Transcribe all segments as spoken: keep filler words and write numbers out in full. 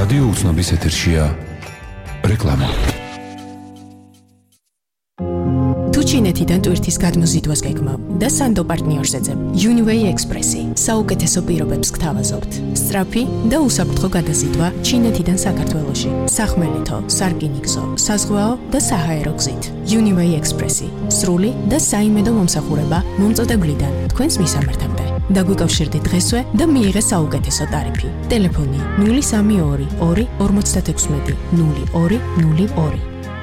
რადიო უცნობის ეთერშია რეკლამა. თუ ჩინეთიდან ტვირთის გადმოზიდვას გეგმავ და სანდო პარტნიორს ეძებ, Uniway Express-ი საუკეთესო პირობებს გთავაზობთ. სწრაფი და უსაფრთხო გადაზიდვა ჩინეთიდან საქართველოში. სახმელეთო, სარკინიგზო, საზღვაო და საჰაერო გზით. Uniway Express-ი სრული და საიმედო მომსახურება მომწოდებლიდან თქვენს მისამართამდე. დაგვიკავშირდით დღესვე და მიიღეთ საუკეთესო ტარიფი. ტელეფონი ნული სამი ორი ორი ორმოცდათექვსმეტი ნული ორი ნული ორი.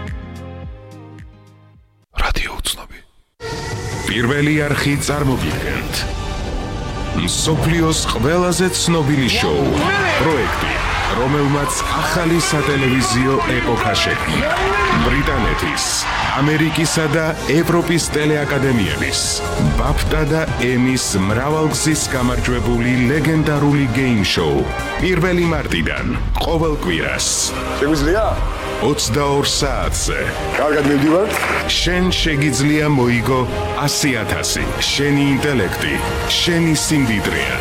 პირველი არხი წარმოგიდგენთ მსოფლიოს ყველაზე ცნობილი შოუ პროექტი, რომელმაც ახალი სატელევიზიო ეპოქა შექმნა. ბრიტანეთის, ამერიკისა და ევროპის ტელეაკადემიების, ბაფტა და ემის მრავალგზის გამარჯვებული ლეგენდარული გეიმ შოუ პირველი მარტიდან ყოველ კვირას შეგვიძლია ოცდაორ საათზე. კარგად მივდივართ. შენ შეგიძლია მოიგო ასი ათასი. შენი ინტელექტი, შენი სიმდიდრეა.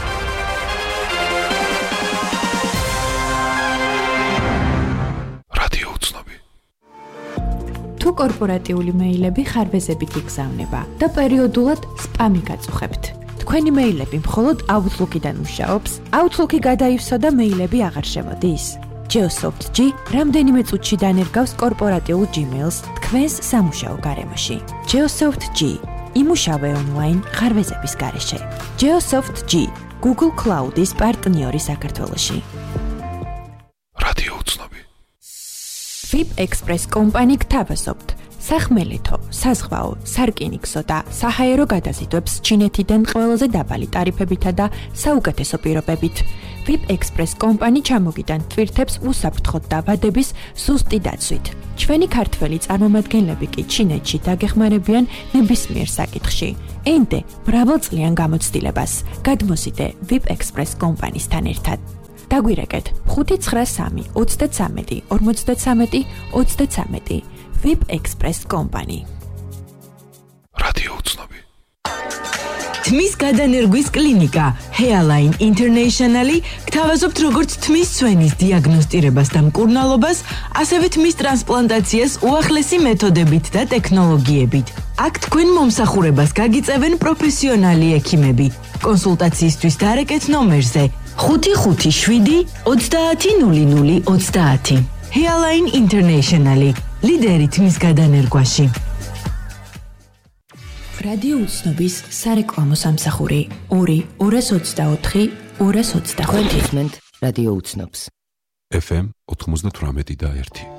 რადიო უცნობი. თუ კორპორატიული მეილები ხარვეზებით იგზავნება და პერიოდულად სპამი გაწუხებთ. თქვენი მეილები მხოლოდ Outlook-იდან მუშაობს, Outlook-ი გადაივსო და მეილები აღარ შემოდის. Geosoft G რამდენიმე წუთში დანერგავს კორპორატიულ Gmail-ს თქვენს სამუშაო გარემოში. Geosoft G იმუშავე ონლაინ ხარვეზების გარეშე. Geosoft G Google Cloud-ის პარტნიორი საქართველოში. რადიო უცნობი. VIP Express კომპანი გთავაზობთ სახმელეთო, საზღვაო, სარკინიგზო და საჰაერო გადაზიდვებს ჩინეთიდან ყველაზე დაბალი ტარიფებითა და საუკეთესო პირობებით. VIP Express კომპანი ჩამოგიტან ტვირთებს უსაფრთხოდ და ვადების ზუსტი დაცვით. ჩვენი ქართველი წარმომადგენლები კი ჩინეთში დაგეხმარებიან ნებისმიერ საკითხში. ენდე მრავალწლიან გამოცდილებას. გადმოსიდე VIP Express კომპანისთან ერთად. დაგვირეკეთ ხუთი ცხრა სამი ოცდათრამეტი ორმოცდათრამეტი ოცდათრამეტი VIP Express კომპანი. რადიო უცნობი. თმის გადანერგვის კლინიკა Hairline International-ი გთავაზობთ როგორც თმის სვენის დიაგნოსტირებას და მკურნალობას, ასევე თმის ტრანსპლანტაციას უახლესი მეთოდებით და ტექნოლოგიებით. აქ თქვენ მომსახურებას გაგიწევენ პროფესიონალი ექიმები. კონსულტაციისთვის დარეკეთ ნომერზე ხუთი ხუთი შვიდი ოცდაათი ნული ნული ოცდაათი. Hairline International-ი ლიდერი თმის გადანერგვაში. რადიო უცნობის სარეკლამო სამსახური ორი ორას ოცდაოთხი ორას ოცდახუთი. თქვენ უსმენთ რადიო უცნობს. ეფ ემ ოთხმოცდათვრამეტი და ერთი.